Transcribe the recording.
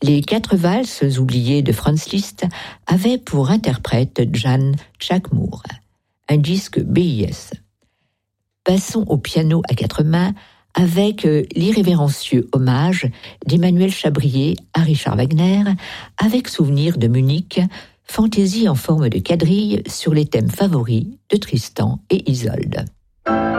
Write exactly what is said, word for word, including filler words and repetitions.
Les quatre valses oubliées de Franz Liszt avaient pour interprète Jan Tschakmour, un disque B I S. Passons au piano à quatre mains avec l'irrévérencieux hommage d'Emmanuel Chabrier à Richard Wagner, avec Souvenir de Munich, fantaisie en forme de quadrille sur les thèmes favoris de Tristan et Isolde.